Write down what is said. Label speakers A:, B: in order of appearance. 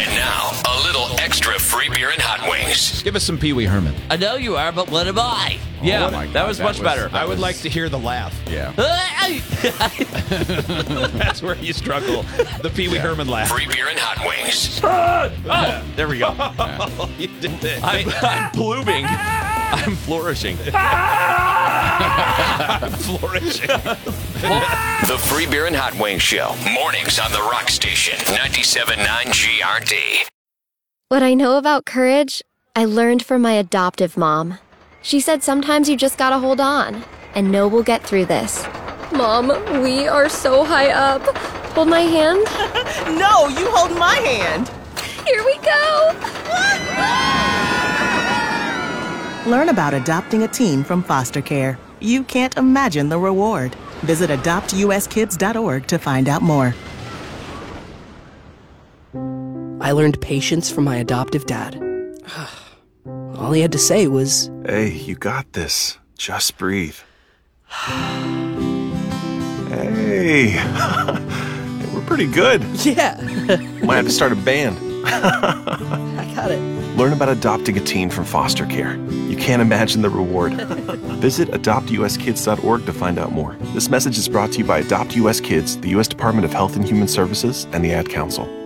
A: And now, a little extra free beer and hot wings.
B: Give us some Pee Wee Herman.
C: I know you are, but what am I?
D: Yeah,
B: my
D: that
B: God,
D: was much better.
B: I would like to hear the laugh.
D: Yeah.
B: That's where you struggle. The Pee Wee Herman laugh.
A: Free beer and hot wings.
D: Oh, there we go.
B: You did it.
D: I'm blooming. I'm flourishing.
B: Flourishing.
A: The Free Beer and Hot Wings Show. Mornings on the Rock Station. 97.9 GRD.
E: What I know about courage, I learned from my adoptive mom. She said sometimes you just gotta hold on and know we'll get through this. Mom, we are so high up. Hold my hand.
F: No, you hold my hand.
E: Here we go.
F: Learn about adopting a teen from foster care. You can't imagine the reward. Visit adoptuskids.org to find out more.
G: I learned patience from my adoptive dad. All he had to say was,
H: "Hey, you got this. Just breathe." Hey, we're pretty good.
G: yeah,
H: Might have to start a band.
G: I got it.
H: Learn about adopting a teen from foster care. You can't imagine the reward. Visit adoptuskids.org to find out more. This message is brought to you by Adopt US Kids, the U.S. Department of Health and Human Services, and the Ad Council.